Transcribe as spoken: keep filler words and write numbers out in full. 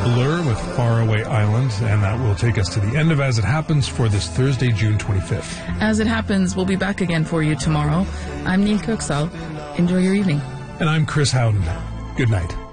Blur with Faraway Island, and that will take us to the end of As It Happens for this Thursday, June twenty-fifth. As It Happens, we'll be back again for you tomorrow. I'm Neil Kirksall. Enjoy your evening. And I'm Chris Howden. Good night.